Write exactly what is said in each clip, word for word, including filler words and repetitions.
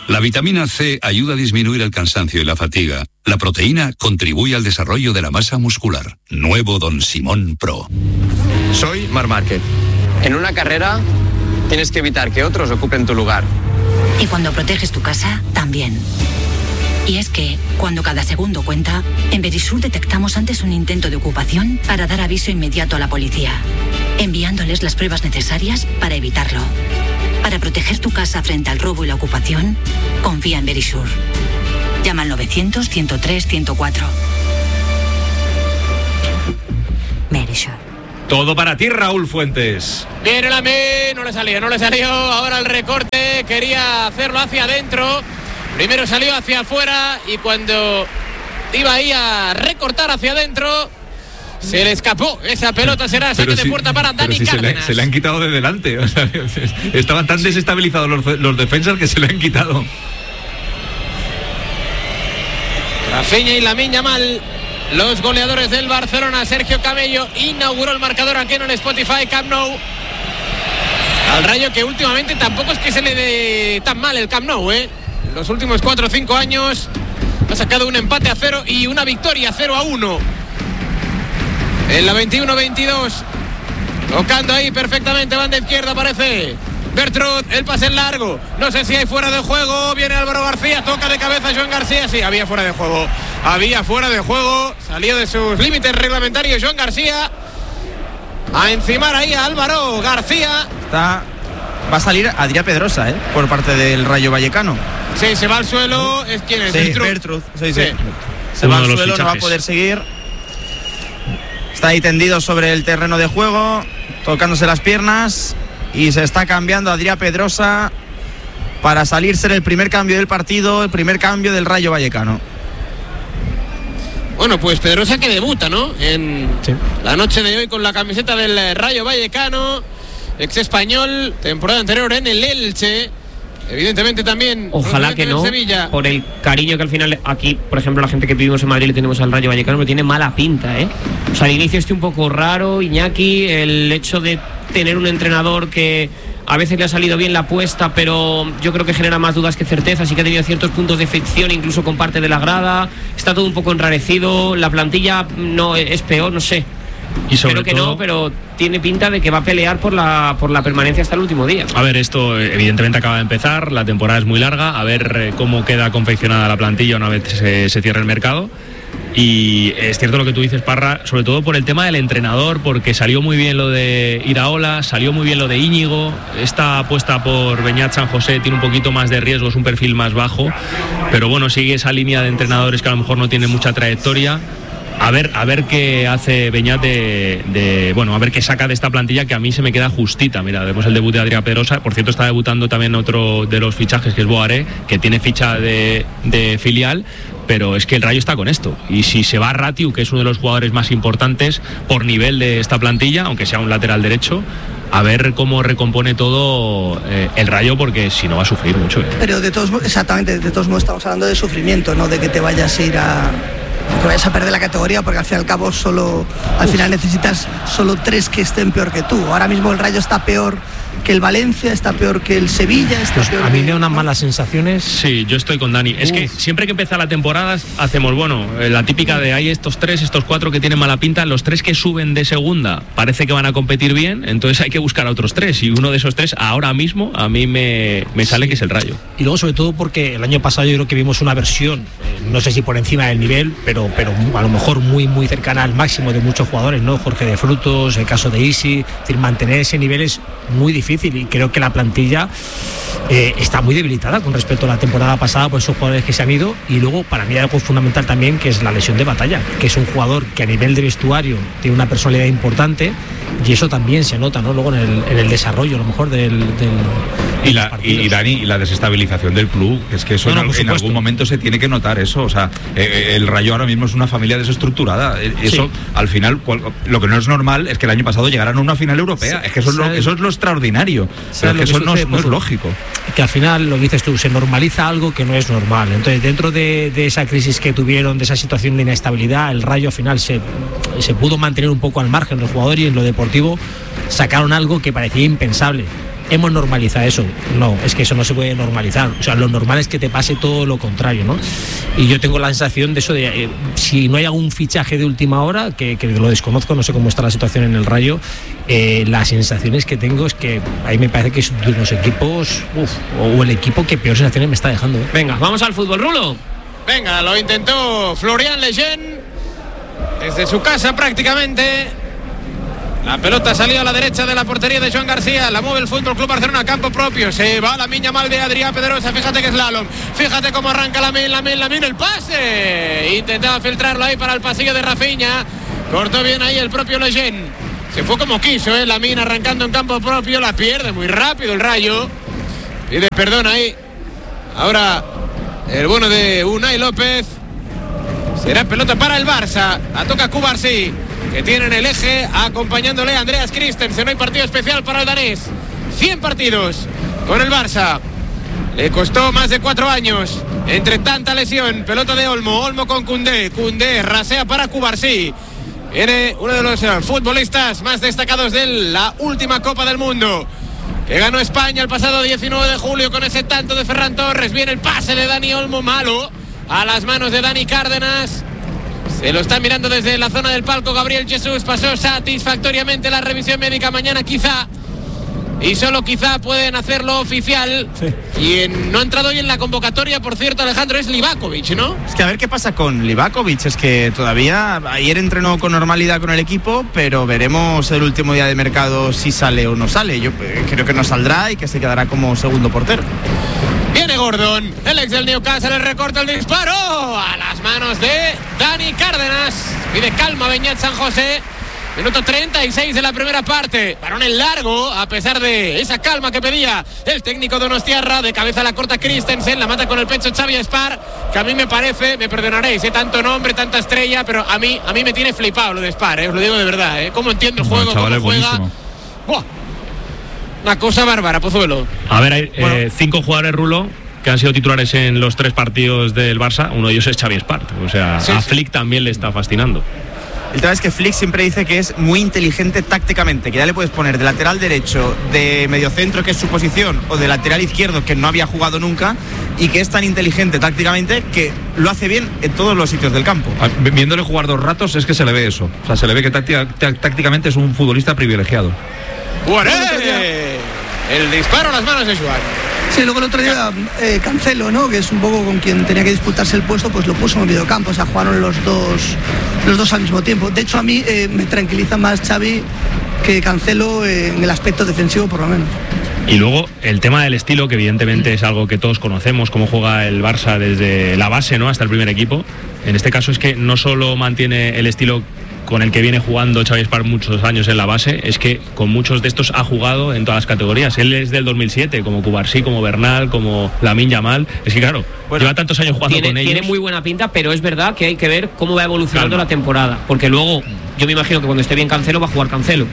La vitamina C ayuda a disminuir el cansancio y la fatiga. La proteína contribuye al desarrollo de la masa muscular. Nuevo Don Simón Pro. Soy Marc Márquez. En una carrera tienes que evitar que otros ocupen tu lugar. Y cuando proteges tu casa, también. Y es que, cuando cada segundo cuenta, en Verisur detectamos antes un intento de ocupación para dar aviso inmediato a la policía, enviándoles las pruebas necesarias para evitarlo. Para proteger tu casa frente al robo y la ocupación, confía en Verisur. Llama al novecientos, ciento tres, ciento cuatro. Verisur. Todo para ti, Raúl Fuentes. Viene la me, no le salió, no le salió. Ahora el recorte, quería hacerlo hacia adentro. Primero salió hacia afuera y cuando iba ahí a recortar hacia adentro, se le escapó. Esa pelota será saque si, de puerta para Dani si Cárdenas. Se le, se le han quitado de delante. O sea, estaban tan desestabilizados los, los defensas que se le han quitado. Rafinha y Lamine Yamal, los goleadores del Barcelona. Sergio Camello inauguró el marcador aquí en el Spotify Camp Nou. Al Rayo, que últimamente tampoco es que se le dé tan mal el Camp Nou, ¿eh? Los últimos cuatro o cinco años ha sacado un empate a cero y una victoria cero a uno. En la veintiuno veintidós, tocando ahí perfectamente, banda izquierda aparece Bertrud, el pase en largo, no sé si hay fuera de juego, viene Álvaro García, toca de cabeza Joan García, sí, había fuera de juego, había fuera de juego, salió de sus límites reglamentarios Joan García, a encimar ahí a Álvaro García. Está... Va a salir Adrià Pedrosa, ¿eh? Por parte del Rayo Vallecano. Sí, se va al suelo. ¿Es quién es? Sí, Bertrud. Bertrud. Sí, sí. Sí. Se Uno va al suelo, fichajes. No va a poder seguir. Está ahí tendido sobre el terreno de juego, tocándose las piernas. Y se está cambiando Adrià Pedrosa para salir, ser el primer cambio del partido, el primer cambio del Rayo Vallecano. Bueno, pues Pedrosa que debuta, ¿no? En sí. La noche de hoy con la camiseta del Rayo Vallecano. Ex español, temporada anterior en el Elche, evidentemente también. Ojalá que no, Sevilla. Por el cariño que al final aquí, por ejemplo, la gente que vivimos en Madrid le tenemos al Rayo Vallecano, pero tiene mala pinta, ¿eh? O sea, al inicio estoy un poco raro, Iñaki, el hecho de tener un entrenador que a veces le ha salido bien la apuesta, pero yo creo que genera más dudas que certezas, y que ha tenido ciertos puntos de fricción incluso con parte de la grada, está todo un poco enrarecido, la plantilla no es peor, no sé. Y sobre Creo que todo, no, pero tiene pinta de que va a pelear por la por la permanencia hasta el último día. A ver, esto evidentemente acaba de empezar, la temporada es muy larga, a ver cómo queda confeccionada la plantilla una vez se, se cierre el mercado. Y es cierto lo que tú dices, Parra, sobre todo por el tema del entrenador, porque salió muy bien lo de Iraola, salió muy bien lo de Íñigo. Esta apuesta por Beñat San José tiene un poquito más de riesgos, un perfil más bajo, pero bueno, sigue esa línea de entrenadores que a lo mejor no tienen mucha trayectoria. A ver, a ver qué hace Beñat de, de, bueno, a ver qué saca de esta plantilla, que a mí se me queda justita. Mira, vemos el debut de Adrià Pedrosa, por cierto está debutando también otro de los fichajes, que es Boaré, que tiene ficha de, de filial, pero es que el Rayo está con esto, y si se va Ratiu, que es uno de los jugadores más importantes por nivel de esta plantilla, aunque sea un lateral derecho, a ver cómo recompone todo eh, el Rayo, porque si no va a sufrir mucho. ¿eh? Pero de todos, exactamente, de todos modos estamos hablando de sufrimiento, no de que te vayas a ir a... que vayas a perder la categoría, porque al fin y al cabo solo al final necesitas solo tres que estén peor que tú. Ahora mismo el Rayo está peor que el Valencia, está peor que el Sevilla, está pues peor a mí que... me da unas malas sensaciones. Sí, yo estoy con Dani. Uf. Es que siempre que empieza la temporada hacemos, bueno, la típica de hay estos tres, estos cuatro que tienen mala pinta, los tres que suben de segunda parece que van a competir bien, entonces hay que buscar a otros tres, y uno de esos tres ahora mismo a mí me, me sale sí. que es el Rayo. Y luego sobre todo porque el año pasado yo creo que vimos una versión, eh, no sé si por encima del nivel, pero, pero a lo mejor muy muy cercana al máximo de muchos jugadores, ¿no? Jorge de Frutos, el caso de Isi, es decir, mantener ese nivel es muy difícil, y creo que la plantilla eh, está muy debilitada con respecto a la temporada pasada por esos jugadores que se han ido. Y luego para mí algo fundamental también, que es la lesión de Batalla, que es un jugador que a nivel de vestuario tiene una personalidad importante, y eso también se nota, ¿no? Luego en el, en el desarrollo a lo mejor del, del y la y, y Dani, y la desestabilización del club, es que eso no, no, en, en algún momento se tiene que notar eso, o sea, eh, el Rayo ahora mismo es una familia desestructurada, eso sí. Al final cual, lo que no es normal es que el año pasado llegaran a una final europea, sí. Es que eso es, lo, eso es lo extraordinario, pero es que eso no es, no es lógico, que al final lo dices tú, se normaliza algo que no es normal. Entonces dentro de, de esa crisis que tuvieron, de esa situación de inestabilidad, el Rayo al final se, se pudo mantener un poco al margen del jugador, y en lo deportivo sacaron algo que parecía impensable. hemos normalizado eso. No, es que eso no se puede normalizar. O sea, lo normal es que te pase todo lo contrario, ¿no? Y yo tengo la sensación de eso de, eh, si no hay algún fichaje de última hora, que, que lo desconozco, no sé cómo está la situación en el Rayo, eh, las sensaciones que tengo es que ahí me parece que es de unos equipos, uf, o el equipo que peor sensaciones me está dejando. ¿eh? Venga, vamos al fútbol, Rulo. Venga, lo intentó Florian Lejeune desde su casa prácticamente. La pelota salió a la derecha de la portería de Joan García. La mueve el Fútbol Club Barcelona a campo propio. Se va la miña mal de Adrià Pedrosa. Fíjate que es slalom. Fíjate cómo arranca Lamine, Lamine, Lamine. El pase. Intentaba filtrarlo ahí para el pasillo de Rafinha. Cortó bien ahí el propio Lejeune. Se fue como quiso, ¿eh? Lamine arrancando en campo propio. La pierde muy rápido el Rayo. Pide perdón ahí. Ahora el bueno de Unai López. Será pelota para el Barça. La toca Cubarsí, que tiene en el eje acompañándole a Andreas Christensen. No hay partido especial para el danés. cien partidos con el Barça. Le costó más de cuatro años entre tanta lesión. Pelota de Olmo. Olmo con Koundé. Koundé rasea para Cubarsí. Viene uno de los uh, futbolistas más destacados de la última Copa del Mundo, que ganó España el pasado diecinueve de julio con ese tanto de Ferran Torres. Viene el pase de Dani Olmo, malo, a las manos de Dani Cárdenas. Se lo está mirando desde la zona del palco Gabriel Jesús. Pasó satisfactoriamente la revisión médica. Mañana quizá, y solo quizá, pueden hacerlo oficial. Sí. Quien no ha entrado hoy en la convocatoria, por cierto, Alejandro, es Livakovic, ¿no? Es que a ver qué pasa con Livakovic. Es que todavía ayer entrenó con normalidad con el equipo, pero veremos el último día de mercado si sale o no sale. Yo eh, creo que no saldrá y que se quedará como segundo portero. Viene Gordon, el ex del Newcastle, el recorta el disparo a las manos de Dani Cárdenas. Pide calma Beñat San José. Minuto treinta y seis de la primera parte. Balón en largo, a pesar de esa calma que pedía el técnico donostiarra. De cabeza la corta Christensen, la mata con el pecho Xavi Espar, que a mí me parece, me perdonaréis, ¿eh? Tanto nombre, tanta estrella, pero a mí a mí me tiene flipado lo de Espar, ¿eh? Os lo digo de verdad, ¿eh? Cómo entiendo el juego, cómo juega. Buah. Una cosa bárbara, Pozuelo. A ver, hay bueno. eh, cinco jugadores, Rulo, que han sido titulares en los tres partidos del Barça. Uno de ellos es Xavi Espar. O sea, sí, a sí. Flick también le está fascinando. El tema es que Flick siempre dice que es muy inteligente tácticamente, que ya le puedes poner de lateral derecho, de mediocentro, que es su posición, o de lateral izquierdo, que no había jugado nunca, y que es tan inteligente tácticamente que lo hace bien en todos los sitios del campo. Viéndole jugar dos ratos es que se le ve eso. O sea, se le ve que táctica, tácticamente es un futbolista privilegiado. ¡Guaré! El disparo a las manos de Joan. Sí, luego el otro día eh, Cancelo, ¿no? Que es un poco con quien tenía que disputarse el puesto, pues lo puso en el videocampo. O sea, jugaron los dos los dos al mismo tiempo. De hecho, a mí eh, me tranquiliza más Xavi que Cancelo eh, en el aspecto defensivo, por lo menos. Y luego el tema del estilo, que evidentemente es algo que todos conocemos, cómo juega el Barça desde la base, ¿no?, hasta el primer equipo. En este caso es que no solo mantiene el estilo con el que viene jugando Xavi Espar muchos años en la base, es que con muchos de estos ha jugado en todas las categorías. Él es del dos mil siete, como Cubarsí, como Bernal, como Lamine Yamal. Es que claro, bueno, lleva tantos años jugando tiene, con ellos. Tiene muy buena pinta, pero es verdad que hay que ver cómo va evolucionando Calma. la temporada, porque luego yo me imagino que cuando esté bien Cancelo va a jugar Cancelo.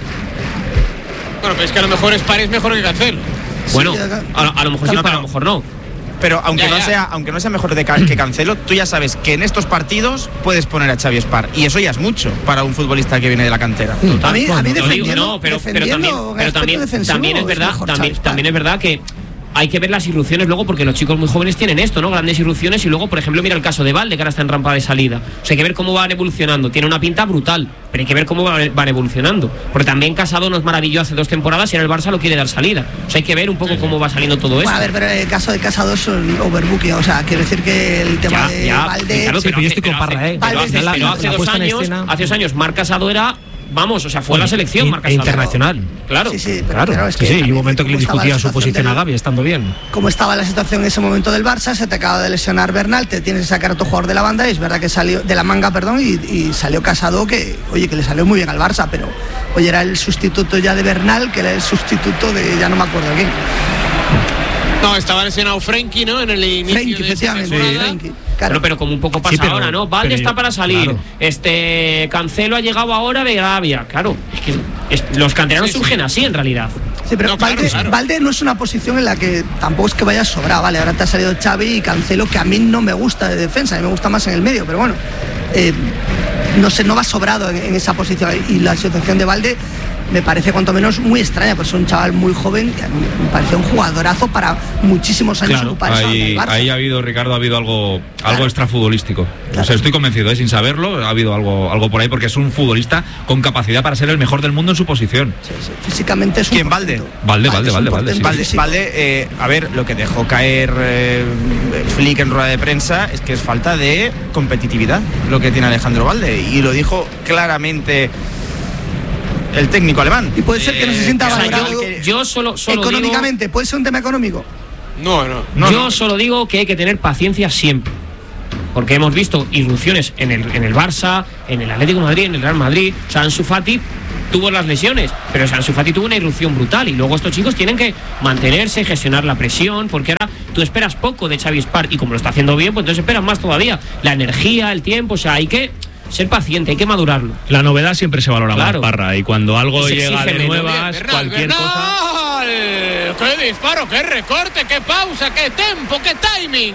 Bueno, pero es que a lo mejor Espar es mejor que Cancelo. Bueno, sí, a, a lo mejor sí, pero a lo mejor no. Pero aunque ya, no ya. sea aunque no sea mejor de que Cancelo, tú ya sabes que en estos partidos puedes poner a Xavi Espar, y eso ya es mucho para un futbolista que viene de la cantera. A mí, a mí defendiendo, no, pero, pero también, pero también, también es verdad, es también, también es verdad que hay que ver las irrupciones luego, porque los chicos muy jóvenes tienen esto, ¿no? Grandes irrupciones, y luego, por ejemplo, mira el caso de Valde, que ahora está en rampa de salida. O sea, hay que ver cómo van evolucionando. Tiene una pinta brutal, pero hay que ver cómo van evolucionando. Porque también Casado nos maravilló hace dos temporadas y ahora el Barça lo quiere dar salida. O sea, hay que ver un poco cómo va saliendo todo bueno, esto. A ver, pero el caso de Casado es un overbooking. O sea, quiero decir que el tema ya, de ya, Valde... Claro, sí, pero yo estoy con Parra, ¿eh? Pero hace, pero hace dos años, hace dos años, Marc Casado era... Vamos, o sea, fue bueno, la selección marca internacional. Claro, sí, sí, claro. claro es que sí, sí, y un momento que le discutía su posición del, a Gavi estando bien. Como estaba la situación en ese momento del Barça, se te acaba de lesionar Bernal, te tienes que sacar a tu jugador de la banda, y es verdad que salió de la manga, perdón, y, y salió Casado, que oye, que le salió muy bien al Barça, pero oye, era el sustituto ya de Bernal, que era el sustituto de ya no me acuerdo quién. No, estaba lesionado Frenkie, ¿no? En el inicio Frenkie, de efectivamente, sí. Frenkie. Claro. Bueno, pero como un poco pasa sí, pero, ahora, ¿no? Valde está para salir. Claro. Este Cancelo ha llegado ahora de Gravia. Claro, es que es, los canteranos sí, surgen sí. así en realidad. Sí, pero no, Valde, claro, claro. Valde no es una posición en la que tampoco es que vaya sobrado, vale. Ahora te ha salido Xavi y Cancelo, que a mí no me gusta de defensa, a mí me gusta más en el medio, pero bueno, eh, no sé, no va sobrado en, en esa posición. Y la situación de Valde me parece cuanto menos muy extraña, pues es un chaval muy joven, me parece un jugadorazo para muchísimos años claro, ocupar ahí, esa ahí ha habido, Ricardo, ha habido algo, claro. algo extrafutbolístico. Claro. O sea, estoy convencido, ¿eh? Sin saberlo, ha habido algo, algo por ahí, porque es un futbolista con capacidad para ser el mejor del mundo en su posición. Sí, sí. Físicamente es un ¿Quién, Valde? Valde, Valde, Valde, Valde. Sí. Valde, Valde eh, a ver, lo que dejó caer eh, Flick en rueda de prensa es que es falta de competitividad lo que tiene Alejandro Valde, y lo dijo claramente el técnico alemán. Y puede ser que no se sienta eh, valorado o sea, yo, yo solo, solo económicamente, digo, puede ser un tema económico. No, no. no yo no. solo digo que hay que tener paciencia siempre. Porque hemos visto irrupciones en el, en el Barça, en el Atlético de Madrid, en el Real Madrid. O sea, Ansu Fati tuvo las lesiones, pero Ansu Fati tuvo una irrupción brutal, y luego estos chicos tienen que mantenerse, gestionar la presión, porque ahora tú esperas poco de Xavi Espart, y como lo está haciendo bien, pues entonces esperas más todavía. La energía, el tiempo, o sea, hay que ser paciente, hay que madurarlo. La novedad siempre se valora claro. más, Parra, y cuando algo Se llega de menos. nuevas, Bernal, cualquier Bernal, cosa... ¡Qué disparo, qué recorte, qué pausa, qué tempo, qué timing!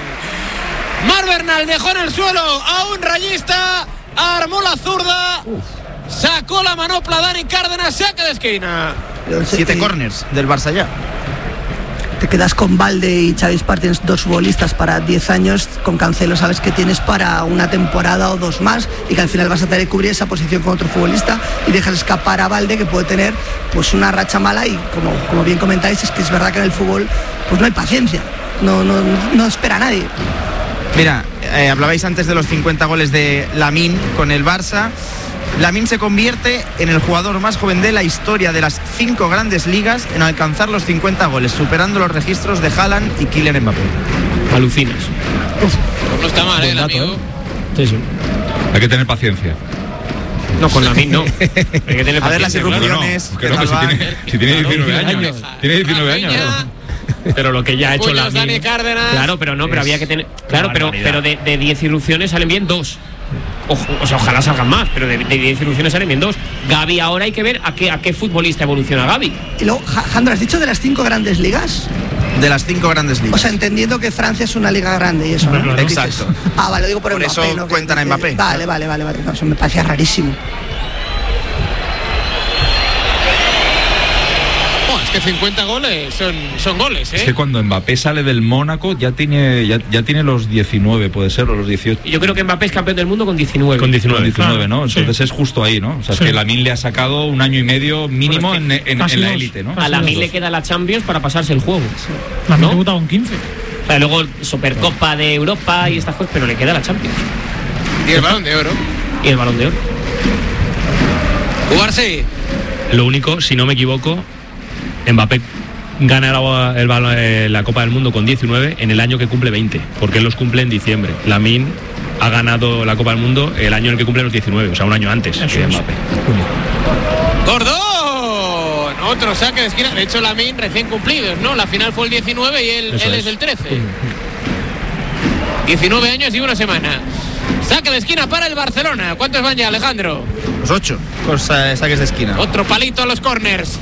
Mar Bernal dejó en el suelo a un rayista, armó la zurda, Uf. sacó la manopla Dani Cárdenas, saque de esquina. Siete corners del Barça ya. Te quedas con Valde y Xavi Espart, tienes dos futbolistas para diez años, con Cancelo sabes que tienes para una temporada o dos más, y que al final vas a tener que cubrir esa posición con otro futbolista, y dejas escapar a Valde, que puede tener pues una racha mala, y como, como bien comentáis, es que es verdad que en el fútbol pues no hay paciencia, no, no, no espera a nadie. Mira, eh, hablabais antes de los cincuenta goles de Lamine con el Barça. Lamine se convierte en el jugador más joven de la historia de las cinco grandes ligas en alcanzar los cincuenta goles, superando los registros de Haaland y Kylian Mbappé. Alucinas. Pues no está mal, el amigo. ¿eh? Sí, sí. Hay que tener paciencia. No, con Lamine no. Hay que tener a ver las irrupciones. Claro, no, que no, que si tiene, si tiene diecinueve años. Tiene diecinueve años. ¿no? Pero lo que ya ha hecho Lamine. Claro, pero no, pero había que tener. Claro, pero, pero de, de diez irrupciones salen bien dos. O, o sea, ojalá salgan más, pero de diez irrupciones salen bien dos. Gavi, ahora hay que ver a qué, a qué futbolista evoluciona Gavi. Y luego, Jandro, ¿has dicho de las cinco grandes ligas? De las cinco grandes ligas. O sea, entendiendo que Francia es una liga grande y eso, ¿no? Claro. Exacto. Ah, vale, lo digo por, por Mbappé. eso ¿no? cuentan que, a Mbappé. Vale, vale, vale, vale. No, eso me parecía rarísimo. Que cincuenta goles son, son goles, ¿eh? Es que cuando Mbappé sale del Mónaco ya tiene ya, ya tiene los diecinueve, puede ser, o los dieciocho. Y yo creo que Mbappé es campeón del mundo con diecinueve. Con diecinueve, diecinueve, ¿no? Entonces sí. es justo ahí, ¿no? O sea, sí. es que Lamine le ha sacado un año y medio mínimo bueno, es que en, en, en la élite, ¿no? A Lamine le queda la Champions para pasarse el juego. Sí. Lamine debuta con quince. O sea, luego Supercopa de Europa y estas cosas, pero le queda la Champions. Y el Balón de Oro. Y el Balón de Oro. Jugarse. Lo único, si no me equivoco, Mbappé gana la, el, el, la Copa del Mundo con diecinueve en el año que cumple veinte, porque él los cumple en diciembre. Lamine ha ganado la Copa del Mundo el año en el que cumple los diecinueve, o sea, un año antes Eso que es. Mbappé. ¡Gordón! Otro saque de esquina. De hecho, Lamine recién cumplidos, ¿no? La final fue el diecinueve y él, él es. es el trece. diecinueve años y una semana. Saque de esquina para el Barcelona. ¿Cuántos van ya, Alejandro? Los ocho. Con saques de esquina. Otro palito a los corners.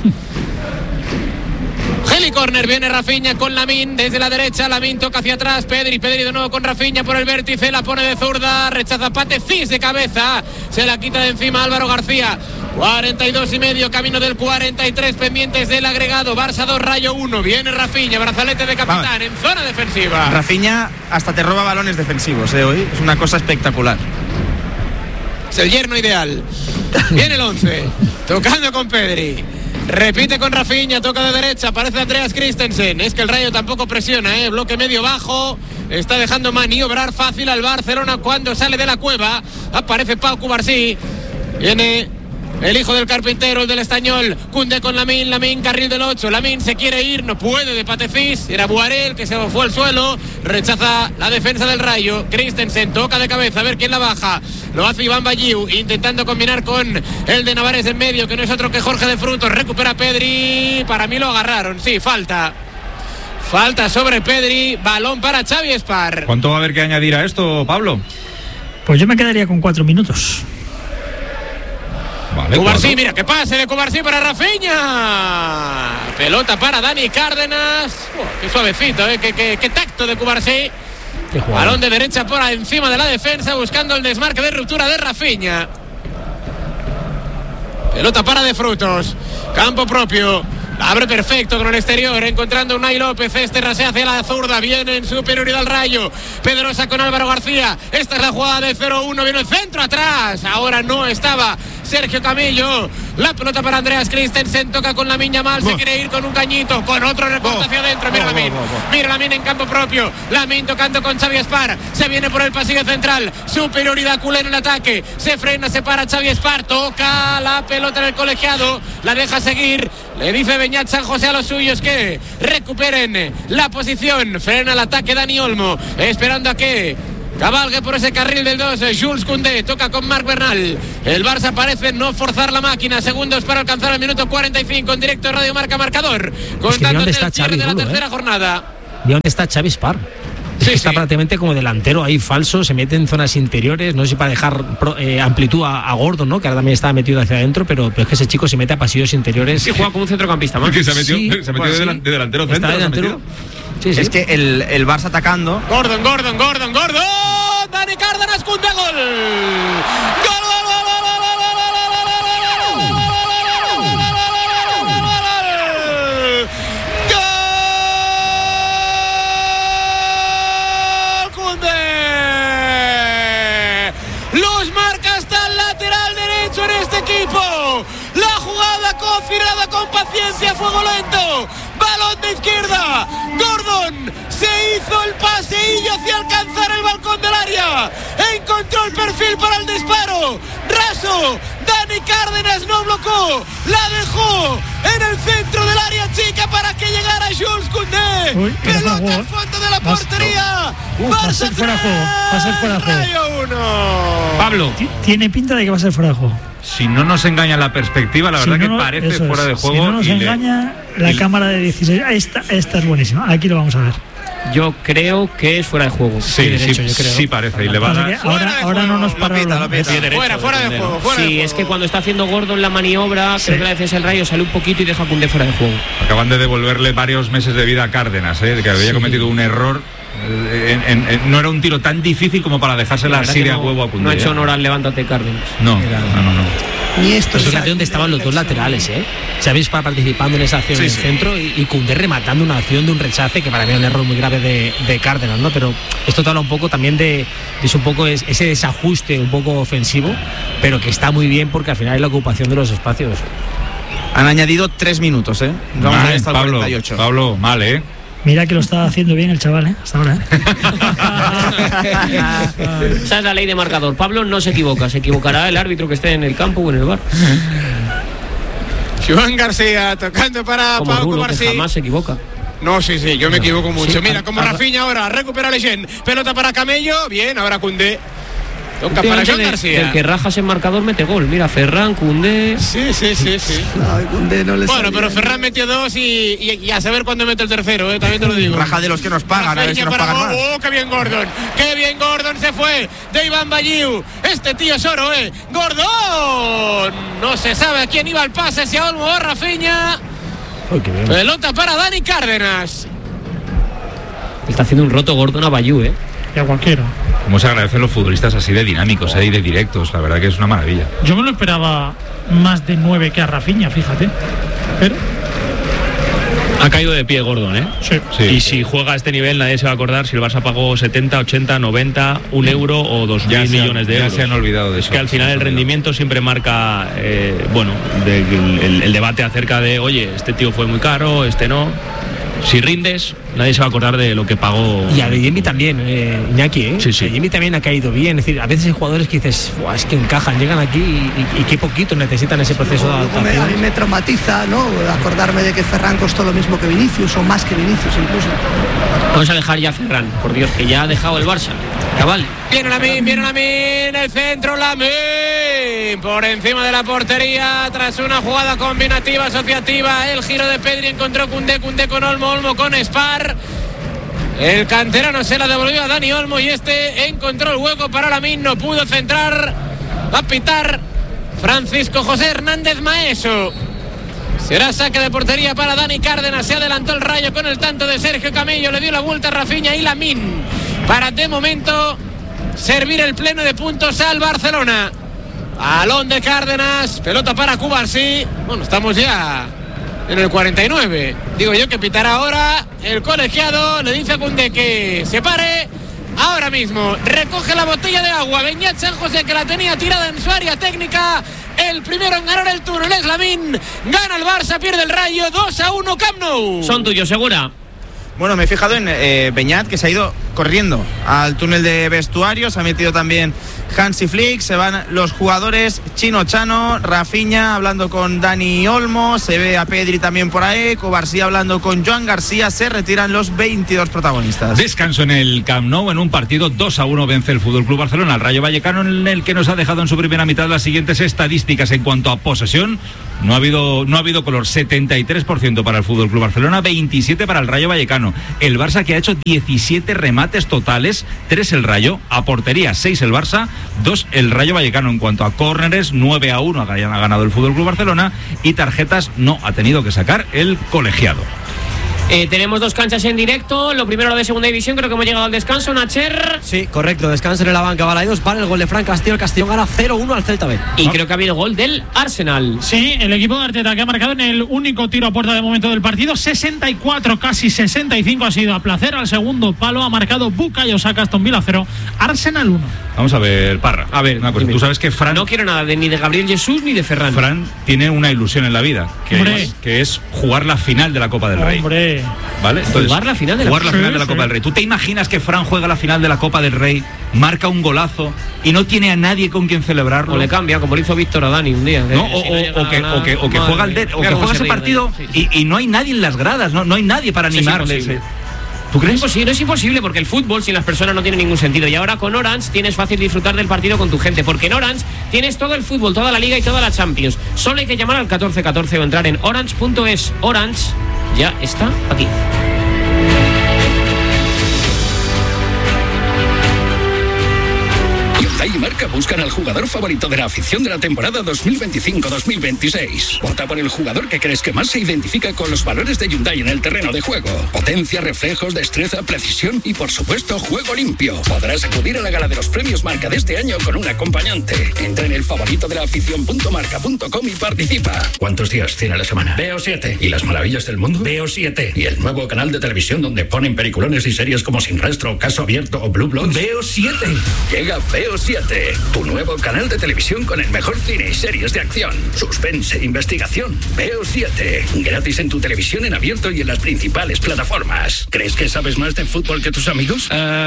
Heli corner, viene Rafinha con Lamine desde la derecha, Lamine toca hacia atrás, Pedri, Pedri de nuevo con Rafinha por el vértice, la pone de zurda, rechaza Pate, Cis de cabeza, se la quita de encima Álvaro García. cuarenta y dos y medio, camino del cuarenta y tres, pendientes del agregado. Barça dos, Rayo uno, viene Rafinha, brazalete de capitán. Vamos. En zona defensiva. Rafinha hasta te roba balones defensivos, ¿eh? Hoy es una cosa espectacular. Es el yerno ideal. Viene el once, tocando con Pedri. Repite con Rafinha, toca de derecha, aparece Andreas Christensen. Es que el Rayo tampoco presiona, ¿eh? Bloque medio bajo, está dejando maniobrar fácil al Barcelona cuando sale de la cueva. Aparece Pau Cubarsí, viene el hijo del carpintero, el del Estañol. Koundé con Lamine, Lamine carril del ocho, Lamine se quiere ir, no puede de Patefis. Era Buarel que se fue al suelo, rechaza la defensa del Rayo. Christensen toca de cabeza, a ver quién la baja. Lo hace Iván Balliu, intentando combinar con el de Navarés en medio, que no es otro que Jorge de Frutos. Recupera Pedri, para mí lo agarraron, sí, falta. Falta sobre Pedri, balón para Xavi Espart. ¿Cuánto va a haber que añadir a esto, Pablo? Pues yo me quedaría con cuatro minutos. Vale, Cubarsí, mira que pase de Cubarsí para Rafinha. Pelota para Dani Cárdenas. Oh, qué suavecito, eh, qué, qué, qué tacto de Cubarsí. Balón de derecha por encima de la defensa, buscando el desmarque de ruptura de Rafinha. Pelota para De Frutos. Campo propio. Abre perfecto con el exterior, encontrando Unai López. Este rasea hacia la zurda, viene en superioridad al Rayo. Pedrosa con Álvaro García. Esta es la jugada de cero uno. Viene el centro atrás. Ahora no estaba Sergio Camello. La pelota para Andreas Christensen. Toca con Lamine Yamal. Se quiere ir con un cañito. Con otro recorte hacia adentro. Mira Lamine. Mira Lamine en campo propio. Lamine tocando con Xavi Espar. Se viene por el pasillo central. Superioridad culé en el ataque. Se frena, se para Xavi Espar. Toca la pelota en el colegiado. La deja seguir. Le dice Beñat San José a los suyos que recuperen la posición. Frena el ataque Dani Olmo. Esperando a que cabalgue por ese carril del dos. Jules Koundé toca con Marc Bernal. El Barça parece no forzar la máquina. Segundos para alcanzar el minuto cuarenta y cinco en directo de Radio Marca Marcador. Contando el cierre de la tercera jornada. ¿Y dónde está Xavi Espar? Sí, está sí. prácticamente como delantero ahí falso, se mete en zonas interiores, no sé si para dejar eh, amplitud a, a Gordon, ¿no? Que ahora también estaba metido hacia adentro, pero, pero es que ese chico se mete a pasillos interiores. Sí, juega como un centrocampista más. Se metió, sí, se metió pues, de, de delantero centro. Está delantero. Sí, sí. Es que el, el Barça atacando. Gordon, Gordon, Gordon, Gordon. Dani Cárdenas, Koundé, gol. Gol. La jugada confirmada con paciencia, fuego lento, balón de izquierda, Gordon se hizo el paseillo hacia alcanzar el balcón del área, encontró el perfil para el disparo, raso, Dani Cárdenas no blocó, la dejó en el centro del área chica para que llegara Jules Koundé. Uy, pelota al fondo de la portería. Uh, va a ser fuera de juego, va a ser fuera de juego. Uno. Pablo, tiene pinta de que va a ser fuera de juego. Si no nos engaña la perspectiva, la si verdad no, que parece fuera es. de juego. Si no nos engaña le... la y... cámara de dieciséis. Esta, esta es buenísima. Aquí lo vamos a ver. Yo creo que es fuera de juego. Sí, derecho, sí, yo creo. Sí parece. Y le va a dar... Ahora, ahora no nos para. Lo pita, lo pita. Fuera, fuera de juego. Fuera sí, de juego. Es que cuando está haciendo Gordon la maniobra, sí. creo que la defensa del Rayo sale un poquito y deja a Koundé fuera de juego. Acaban de devolverle varios meses de vida a Cárdenas, ¿eh? Que había sí. cometido un error. En, en, en, no era un tiro tan difícil como para dejársela así de a huevo a Koundé. No ha hecho honor al levántate Cárdenas. No, no, no, no. Ni esto. Pero fíjate dónde estaban los dos laterales, ¿eh? Xavi para participando en esa acción sí, en el sí. centro y, y Koundé rematando una acción de un rechace que para mí es un error muy grave de, de Cárdenas, ¿no? Pero esto te habla un poco también de, de un poco es, ese desajuste un poco ofensivo, pero que está muy bien porque al final es la ocupación de los espacios. Han añadido tres minutos, ¿eh? Vamos mal, a estar Pablo, cuarenta y ocho. Pablo, mal, ¿eh? Mira que lo está haciendo bien el chaval, ¿eh? Hasta ahora, ¿eh? Esa es la ley de marcador. Pablo no se equivoca, se equivocará el árbitro que esté en el campo o en el bar. Joan García tocando para como Pau Rulo, Cubarsí. Que jamás se equivoca. No, sí, sí, yo me equivoco mucho. Sí, Mira, como Rafinha ahora recupera Leyen. Pelota para Camello. Bien, ahora Koundé. Toca para Joan García. El que rajas en marcador mete gol. Mira, Ferran, Koundé. Sí, sí, sí, sí. No, Koundé no le bueno, pero Ferran metió dos y, y, y a saber cuándo mete el tercero, ¿eh? También te lo digo. Raja de los que nos pagan, a ver si nos pagan más. Oh, qué bien Gordon. Qué bien Gordon se fue de Iván Balliu. Este tío es oro, ¿eh? Gordon. No se sabe a quién iba el pase, si a Olmo o a Rafinha. Oh, qué bien. Pelota para Dani Cárdenas. Está haciendo un roto Gordon a Balliu, ¿eh? Y a cualquiera. Cómo se agradecen los futbolistas así de dinámicos, ¿eh? Y de directos, la verdad que es una maravilla. Yo me lo esperaba más de nueve que a Rafinha, fíjate. Pero ha caído de pie Gordon, ¿eh? Sí. sí. Y si juega a este nivel nadie se va a acordar si el Barça pagó setenta, ochenta, noventa, un euro o dos mil millones de ya euros. Ya se han olvidado de eso. Es que al final el rendimiento siempre marca, eh, bueno, de, el, el debate acerca de, oye, este tío fue muy caro, este no. Si rindes, nadie se va a acordar de lo que pagó. Y a Jimmy también, eh, Iñaki, ¿eh? Sí, sí. Jimmy también ha caído bien. Es decir, a veces hay jugadores que dices, es que encajan, llegan aquí y, y, y qué poquito necesitan ese proceso de adaptación. A mí me traumatiza, ¿no? Acordarme de que Ferran costó lo mismo que Vinicius, o más que Vinicius incluso. Vamos a dejar ya a Ferran, por Dios, que ya ha dejado el Barça. Cabal. Viene Lamine, viene Lamine, en el centro Lamine. Por encima de la portería, tras una jugada combinativa, asociativa, el giro de Pedri encontró Koundé, Koundé con Olmo, Olmo con Espar. El canterano se la devolvió a Dani Olmo y este encontró el hueco para Lamine, no pudo centrar. Va a pitar Francisco José Hernández Maeso. Será saque de portería para Dani Cárdenas. Se adelantó el Rayo con el tanto de Sergio Camello, le dio la vuelta a Rafinha y Lamine para de momento servir el pleno de puntos al Barcelona. Balón de Cárdenas, pelota para Cubarsí. Bueno, estamos ya en el cuarenta y nueve. Digo yo que pitará ahora el colegiado. Le dice a Koundé que se pare ahora mismo. Recoge la botella de agua Beñat San José, que la tenía tirada en su área técnica. El primero en ganar el túnel es Lamine. Gana el Barça, pierde el Rayo. Dos a uno Camp Nou. Son tuyos, Segura. Bueno, me he fijado en eh, Beñat, que se ha ido corriendo al túnel de vestuarios. Se ha metido también Hansi Flick. Se van los jugadores. Chino Chano, Rafinha hablando con Dani Olmo. Se ve a Pedri también por ahí. Cubarsí hablando con Joan García. Se retiran los veintidós protagonistas. Descanso en el Camp Nou. En un partido dos a uno vence el F C Barcelona al Rayo Vallecano, en el que nos ha dejado en su primera mitad las siguientes estadísticas en cuanto a posesión. No ha habido, no ha habido color. setenta y tres por ciento para el F C Barcelona, veintisiete para el Rayo Vallecano. El Barça, que ha hecho diecisiete remates totales, tres el Rayo, a portería seis el Barça, dos el Rayo Vallecano. En cuanto a córneres, nueve a uno ha ganado el F C Barcelona, y tarjetas no ha tenido que sacar el colegiado. Eh, tenemos dos canchas en directo. Lo primero, lo de segunda división. Creo que hemos llegado al descanso, Nacher. Sí, correcto. Descanso en la banca. Balaidos para el gol de Fran Castillo. El Castellón gana cero uno al Celta B. Y ¿no? Creo que ha habido gol del Arsenal. Sí, el equipo de Arteta, que ha marcado en el único tiro a puerta de momento del partido. sesenta y cuatro, casi sesenta y cinco ha sido a placer. Al segundo palo ha marcado Bukayo Saka. Aston Villa cero, Arsenal uno. Vamos a ver, Parra. A ver, una cosa. Tú sabes que Fran... No quiero nada de, ni de Gabriel Jesús ni de Ferran. Fran tiene una ilusión en la vida, que, es, que es jugar la final de la Copa del Rey. Hombre. ¿Vale? Entonces, jugar la final de la, jugar la, sí, final de la sí. Copa del Rey. ¿Tú te imaginas que Fran juega la final de la Copa del Rey, marca un golazo y no tiene a nadie con quien celebrarlo? O le cambia, como lo hizo Víctor a Dani un día. ¿No? O, si no o, o, que, o que, o que juega, el de, o que juega ese partido sí, sí. Y, y no hay nadie en las gradas, no, no hay nadie para animarle. Sí, sí, ¿Tú crees? No es, imposible, no es imposible, porque el fútbol sin las personas no tiene ningún sentido. Y ahora con Orange tienes fácil disfrutar del partido con tu gente, porque en Orange tienes todo el fútbol, toda la Liga y toda la Champions. Solo hay que llamar al catorce catorce o entrar en orange punto es. Orange ya está aquí. Hyundai y Marca buscan al jugador favorito de la afición de la temporada dos mil veinticinco dos mil veintiséis. Vota por el jugador que crees que más se identifica con los valores de Hyundai en el terreno de juego. Potencia, reflejos, destreza, precisión y, por supuesto, juego limpio. Podrás acudir a la gala de los premios Marca de este año con un acompañante. Entra en el favorito de la afición punto marca punto com y participa. ¿Cuántos días tiene la semana? Veo siete. ¿Y las maravillas del mundo? Veo siete. ¿Y el nuevo canal de televisión donde ponen peliculones y series como Sin Rastro, Caso Abierto o Blue Bloods? Veo siete. Llega Veo siete, tu nuevo canal de televisión con el mejor cine y series de acción, suspense, investigación. Veo siete, gratis en tu televisión en abierto y en las principales plataformas. ¿Crees que sabes más de fútbol que tus amigos?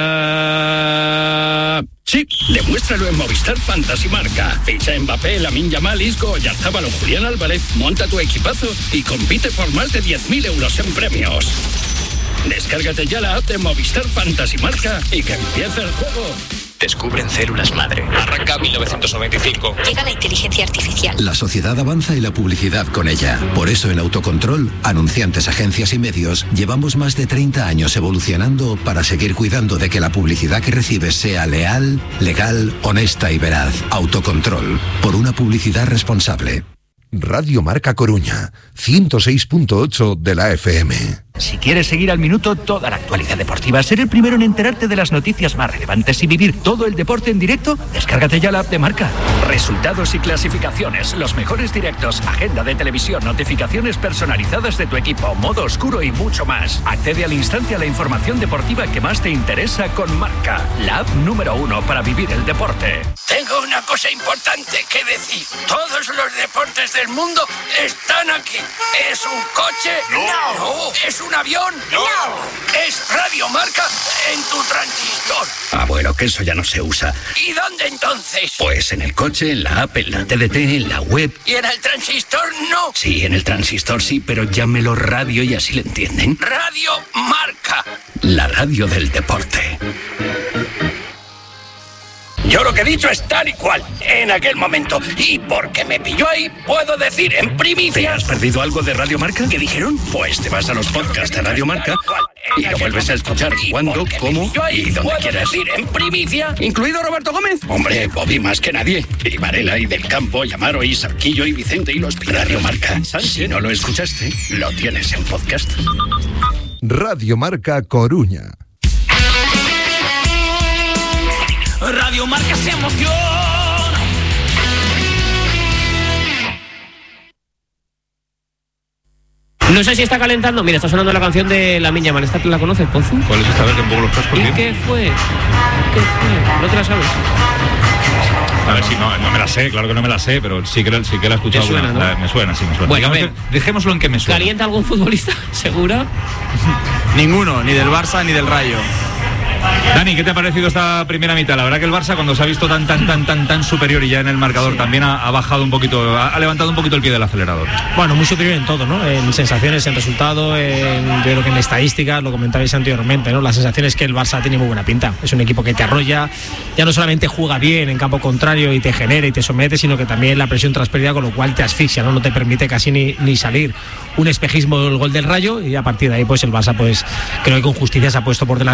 Uh... Sí, demuéstralo en Movistar Fantasy Marca. Ficha en Mbappé, Lamine Yamal, Isco, Oyarzabal o Julián Álvarez, monta tu equipazo y compite por más de diez mil euros en premios. Descárgate ya la app de Movistar Fantasy Marca y que empiece el juego. Descubren células madre. Arranca mil novecientos noventa y cinco. Llega la inteligencia artificial. La sociedad avanza y la publicidad con ella. Por eso en Autocontrol, anunciantes, agencias y medios, llevamos más de treinta años evolucionando para seguir cuidando de que la publicidad que recibes sea leal, legal, honesta y veraz. Autocontrol. Por una publicidad responsable. Radio Marca Coruña, ciento seis punto ocho de la F M. Si quieres seguir al minuto toda la actualidad deportiva, ser el primero en enterarte de las noticias más relevantes y vivir todo el deporte en directo, descárgate ya la app de Marca. Resultados y clasificaciones, los mejores directos, agenda de televisión, notificaciones personalizadas de tu equipo, modo oscuro y mucho más. Accede al instante a la información deportiva que más te interesa con Marca, la app número uno para vivir el deporte. Tengo una cosa importante que decir. Todos los deportes del mundo están aquí. ¿Es un coche? No. No. ¿Es un avión? No. ¿Es Radio Marca en tu transistor? Ah, bueno, que eso ya no se usa. ¿Y dónde entonces? Pues en el coche, en la app, en la T D T, en la web. ¿Y en el transistor no? Sí, en el transistor sí, pero llámelo radio y así le entienden. Radio Marca. La radio del deporte. Yo lo que he dicho es tal y cual, en aquel momento. Y porque me pilló ahí, puedo decir en primicia... ¿Te has perdido algo de Radio Marca? ¿Qué dijeron? Pues te vas a los podcasts de Radio Marca y lo vuelves a escuchar cuando, cómo y donde quieras. Decir en primicia, ¿incluido Roberto Gómez? Hombre, Bobby más que nadie. Y Varela y Del Campo, y Amaro y Sarquillo y Vicente y los Radio Marca. Si no lo escuchaste, lo tienes en podcast. Radio Marca Coruña. Radio Marca se emociona No sé si está calentando. Mira, está sonando la canción de La Miña Mal. ¿Esta la conoces, Pozo? ¿Cuál es esta vez que un poco los cascos? ¿Y qué fue? ¿Qué fue? ¿No te la sabes? A ver si no, no me la sé, claro que no me la sé, pero sí que, sí que la he escuchado. Suena, alguna, ¿no? la, me suena, sí, me suena. Bueno, Digamos que, dejémoslo en que me suena. ¿Calienta algún futbolista? ¿Segura? Ninguno, ni del Barça ni del Rayo. Dani, ¿qué te ha parecido esta primera mitad? La verdad que el Barça, cuando se ha visto tan tan tan tan tan superior y ya en el marcador, sí, también ha, ha bajado un poquito, ha, ha levantado un poquito el pie del acelerador. Bueno, muy superior en todo, ¿no? En sensaciones, en resultado, en, yo creo que en estadísticas, lo comentabais anteriormente, ¿no? La sensación es que el Barça tiene muy buena pinta. Es un equipo que te arrolla, ya no solamente juega bien en campo contrario y te genera y te somete, sino que también la presión tras pérdida, con lo cual te asfixia, ¿no? No te permite casi ni, ni salir. Un espejismo del gol del Rayo y a partir de ahí, pues el Barça, pues creo que con justicia se ha puesto por delante